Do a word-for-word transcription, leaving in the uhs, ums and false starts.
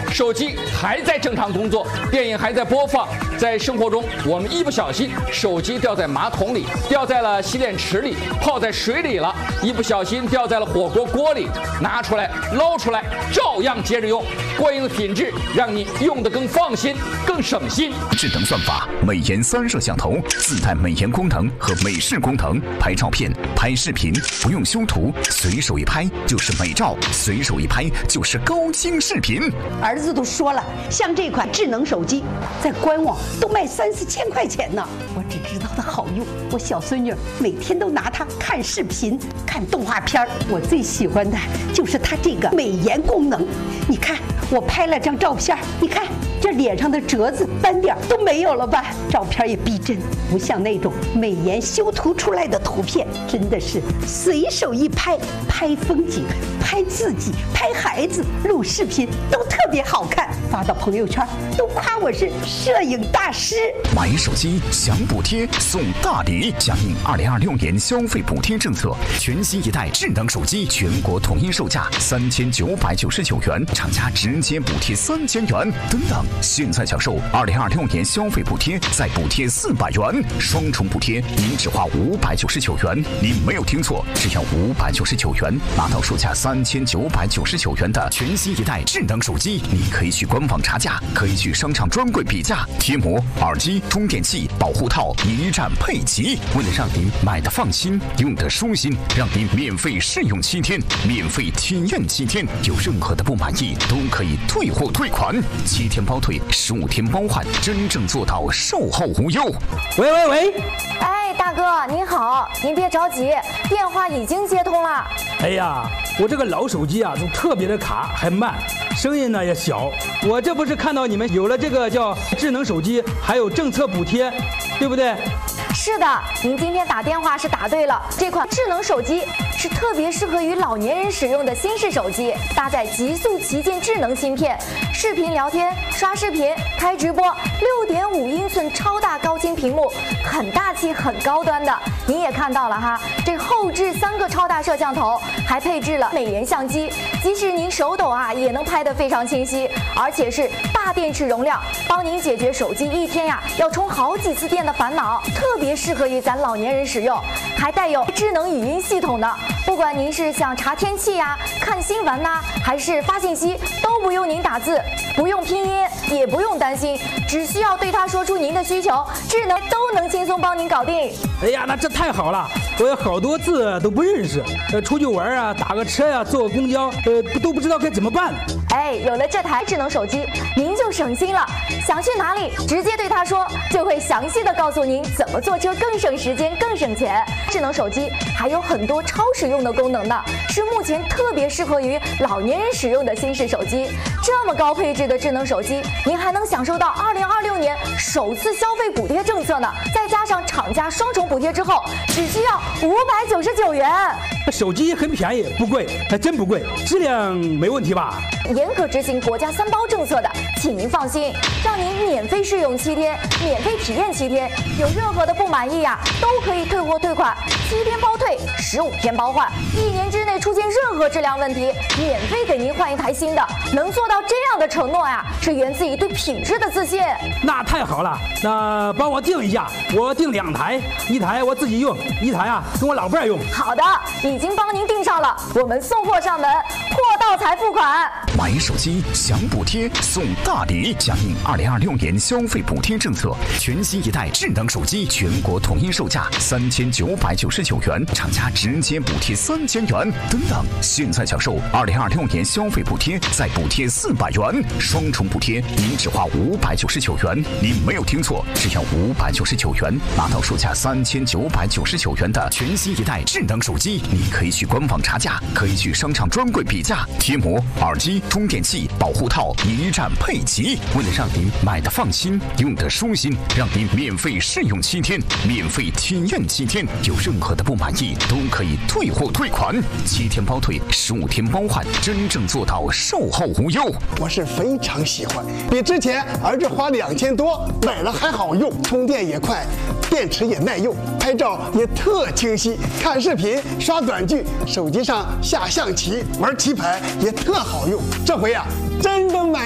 手机还在正常工作，电影还在播放。在生活中，我们一不小心手机掉在马桶里，掉在了洗脸池里，泡在水里了，一不小心掉在了火锅锅里，拿出来捞出来，照样接着用。过硬的品质让你用得更放心、更省心。 智能算法美颜三摄像头自带美颜功能和美视功能，拍照片、拍视频不用修图，随手一拍就是美照，随手一拍就是高清视频。 儿子都说了，像这款智能手机，在官网都卖三四千块钱呢。我只知道它好用，我小孙女每天都拿它看视频、看动画片。我最喜欢的就是它这个美颜功能。你看，我拍了张照片，你看这脸上的褶子、斑点都没有了吧？照片也逼真，不像那种美颜修图出来的图片，真的是随手一拍，拍风景、拍自己、拍孩子、录视频都特别好看，发到朋友圈都夸我是摄影大师。 买手机享补贴送大礼，响应二零二六年消费补贴政策，全新一代智能手机全国统一售价三千九百九十九元，厂家直接补贴三千元。等等，现在享受二零二六年消费补贴，再补贴四百元，双重补贴，您只花五百九十九元。您没有听错，只要五百九十九元，拿到售价三千九百九十九元的全新一代智能手机。你可以去官网查价，可以去商场专柜比价，贴膜、耳机、充电器、保护套一站配齐。为了让您买的放心，用的舒心，让您免费试用七天，免费体验七天，有任何的不满意都可以退货退款，七天包退，十五天包换，真正做到售后无忧。 喂喂喂， 哎，大哥您好，您别着急，电话已经接通了。 哎呀，我这个老手机啊，都特别的卡，还慢，声音呢也小。我这不是看到你们有了这个叫智能手机，还有政策补贴，对不对？ 是的，您今天打电话是答对了。这款智能手机是特别适合于老年人使用的新式手机，搭载极速旗舰智能芯片，视频聊天、刷视频、开直播，六点五英寸超大高清屏幕，很大气、很高端的。您也看到了哈，这后置三个超大摄像头，还配置了美颜相机，即使您手抖啊，也能拍得非常清晰，而且是大电池容量，帮您解决手机一天呀要充好几次电的烦恼，特别适合于咱老年人使用，还带有智能语音系统的。不管您是想查天气呀、看新闻呐、啊，还是发信息，都不用您打字，不用拼音，也不用担心，只需要对它说出您的需求，智能都能轻松帮您搞定。 哎呀，那这太好了！我有好多字都不认识，呃，出去玩啊，打个车呀、啊，坐个公交，呃，都不知道该怎么办。 哎，有了这台智能手机，您就省心了。想去哪里，直接对它说，就会详细的告诉您怎么坐车更省时间、更省钱。智能手机还有很多超实用的功能呢，是目前特别适合于老年人使用的新式手机。这么高配置的智能手机，您还能享受到二零二六年首次消费补贴政策呢，再加上厂家双重补贴之后，只需要五百九十九元。 手机很便宜，不贵，还真不贵，质量没问题吧？ 严格执行国家三包政策的，请您放心，让您免费试用七天，免费体验七天，有任何的不满意呀、啊，都可以退货退款，七天包退，十五天包换，一年之内出现任何质量问题，免费给您换一台新的。能做到这样的承诺呀、啊，是源自于对品质的自信。 那太好了，那帮我订一下，我订两台，一台我自己用，一台啊跟我老伴儿用。 好的，已经帮您订上了，我们送货上门，货到才付款。 买手机享补贴送大礼，响应二零二六年消费补贴政策，全新一代智能手机全国统一售价三千九百九十九元，厂家直接补贴三千元。等等，现在享受二零二六年消费补贴，再补贴四百元，双重补贴，您只花五百九十九元。您没有听错，只要五百九十九元，拿到售价三千九百九十九元的全新一代智能手机。你可以去官网查价，可以去商场专柜比价，贴膜、耳机、充电器、保护套一站配齐。为了让您买的放心，用的舒心，让您免费试用七天，免费体验七天，有任何的不满意都可以退货退款，七天包退，十五天包换，真正做到售后无忧。 我是非常喜欢，比之前儿子花两千多买了还好用，充电也快，电池也耐用，拍照也特清晰，看视频、刷短剧，手机上下象棋、玩棋牌也特好用。这回呀、啊，真的买。